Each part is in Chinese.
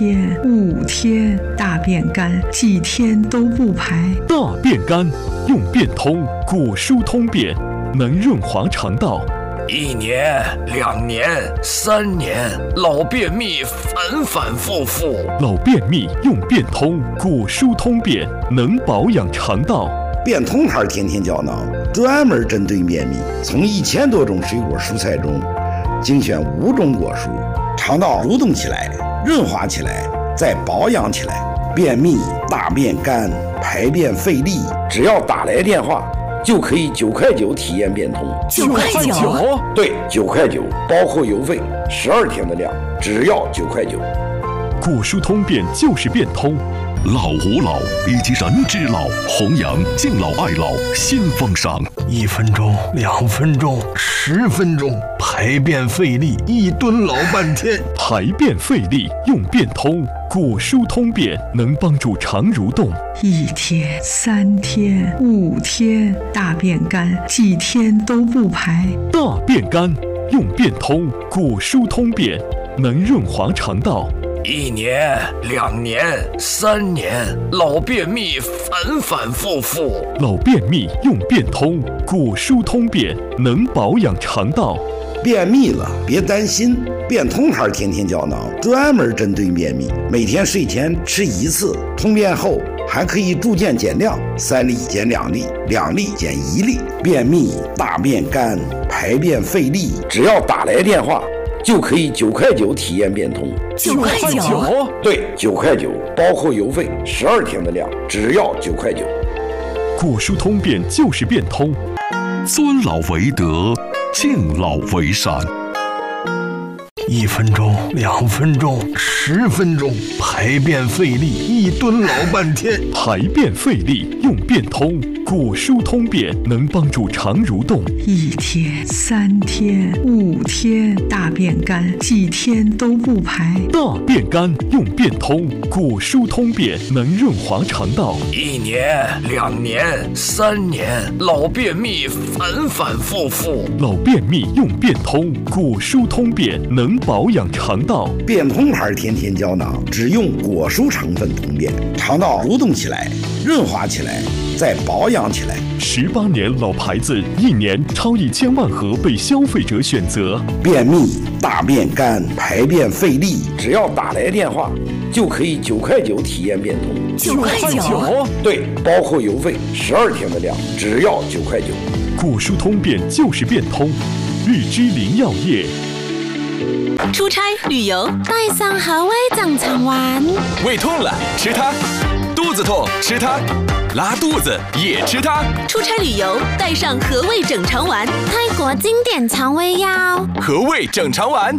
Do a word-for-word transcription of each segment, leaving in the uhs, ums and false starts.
天、五天，大便干，几天都不排。 大便干，用便通果蔬通便，能润滑肠道。 一年、两年、三年，老便秘反反复复。 老便秘用便通果蔬通便，能保养肠道。 便通牌天天胶囊专门针对便秘，从一千多种水果蔬菜中精选五种果蔬，肠道蠕动起来，润滑起来，再保养起来。便秘、大便干、排便费力，只要打来电话就可以九块九体验便通。 九块九？ 对，九块九，包括邮费，十二天的量，只要九块九。 果蔬通便就是便通。 老吾老以及人之老，弘扬敬老爱老新风尚。 一分钟、两分钟、十分钟，排便费力，一蹲老半天。 排便费力用便通果蔬通便，能帮助肠蠕动。 一天、三天、五天，大便干，几天都不排。 大便干，用便通果蔬通便，能润滑肠道。 一年、两年、三年，老便秘反反复复。 老便秘用便通果蔬通便，能保养肠道。 便秘了别担心，便通牌天天胶囊专门针对便秘，每天睡前吃一次，通便后还可以逐渐减量，三粒减两粒，两粒减一粒。便秘、大便干、排便费力，只要打来电话就可以九块九体验便通。 九块九？ 对，九块九，包括邮费，十二天的量，只要九块九。 果蔬通便就是便通。 尊老为德，敬老为善。 一分钟、两分钟、十分钟，排便费力，一蹲老半天。 排便费力用便通果蔬通便，能帮助肠蠕动。 一天、三天、五天，大便干，几天都不排。 大便干用便通果蔬通便，能润滑肠道。 一年、两年、三年，老便秘反反复复。 老便秘用便通果蔬通便，能保养肠道。 便通牌天天胶囊只用果蔬成分通便，肠道蠕动起来，润滑起来，再保养起来。 十八年老牌子，一年超一千万盒被消费者选择。 便秘、大便干、排便费力，只要打来电话就可以九块九体验便通。 九块九？ 对，包括邮费，十二天的量，只要九块九。 果蔬通便就是便通。日之林药业。 出差旅游带上和味整肠丸， 胃痛了吃它，肚子痛吃它，拉肚子也吃它。 出差旅游带上和味整肠丸，泰国经典肠胃药。 和味整肠丸。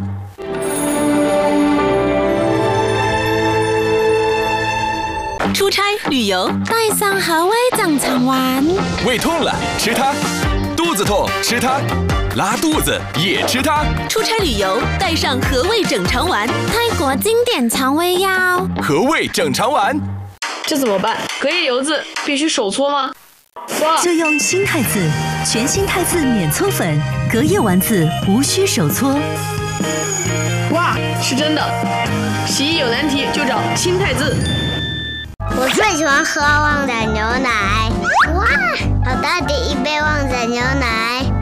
出差旅游带上和味整肠丸， 胃痛了吃它，肚子痛吃它，拉肚子也吃它。 出差旅游带上和味整肠丸，泰国经典肠胃药。 和味整肠丸。 这怎么办？隔夜油渍必须手搓吗？ 就用新汰渍，全新汰渍免搓粉，隔夜丸子无需手搓。 哇，是真的！洗衣有难题就找新汰渍。 我最喜欢喝旺仔牛奶。哇，好大的一杯旺仔牛奶。